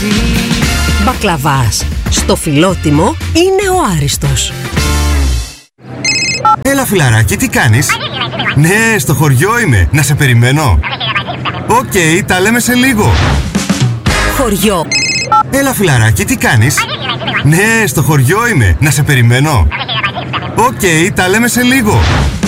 Μπακλαβάς στο Φιλότιμο είναι ο Άριστος. Έλα φιλαράκι, τι κάνεις? Ναι, στο χωριό είμαι. Να σε περιμένω. Οκ, τα λέμε σε λίγο. Χωριό. Έλα φιλαράκι, τι κάνεις? Ναι, στο χωριό είμαι. Να σε περιμένω. Οκ, τα λέμε σε λίγο.